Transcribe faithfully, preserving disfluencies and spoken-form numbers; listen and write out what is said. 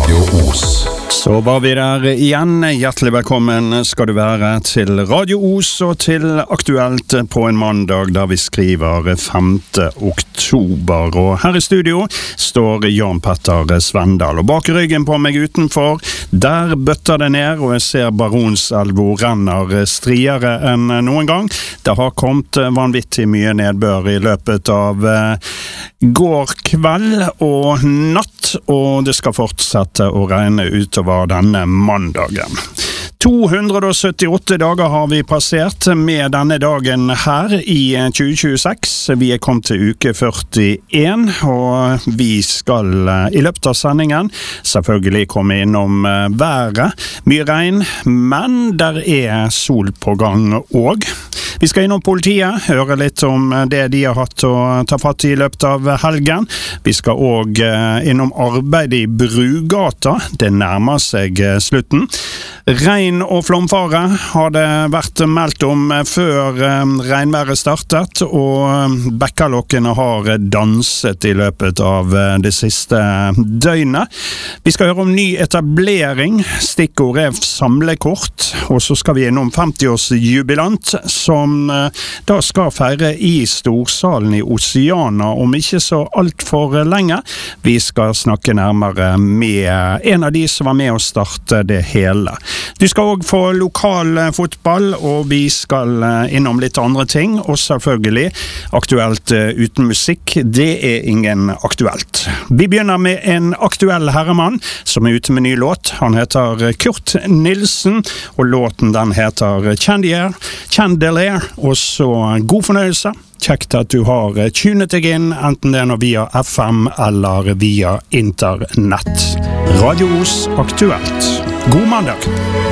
Radio Os. Så var vi der igjen. Hjertelig velkommen skal du være til Radio Os og til Aktuelt på en mandag der vi skriver femte oktober. Og her i studio står Jan Petter Svendal. Og bak ryggen på meg utenfor, der bøtter det ned, og jeg ser Baronselva renner striere enn noen gang. Det har kommet vanvittig mye nedbør i løpet av går kveld og natt, og det skal fortsette å regne utover denne mandagen. to hundre syttiåtte dager har vi passert med denne dagen her i tjue tjueseks. Vi er kommet til uke førtien, og vi skal i løpet av sendingen selvfølgelig komme innom været. Mye regn, men der er sol på gang også. Vi skal innom politiet, høre litt om det de har hatt å ta fatt i løpet av helgen. Vi skal også innom arbeid i Brugata. Det nærmer seg slutten. Regn og flomfare har det vært meldt om før regnværet startet, og bekkelokkene har danset i løpet av det siste døgnet. Vi skal høre om ny etablering, stikkord er samlekort, og så skal vi innom femti-årsjubilant, som da skal feire i Storsalen i Oceana om ikke så alt for lenge. Vi skal snakke nærmere med en av de som var med å starte det hele. Du skal også få lokal fotball, og vi skal innom litt andre ting, og selvfølgelig aktuelt uten musikk. Det er ingen aktuelt. Vi begynner med en aktuell herremann som er ute med ny låt. Han heter Kurt Nilsen, og låten den heter Chandelier, Chandelier, og så god fornøyelse. Kjekt at du har tunet deg inn, enten det er nå via F M eller via internett. Radio Os Aktuelt. God mandag!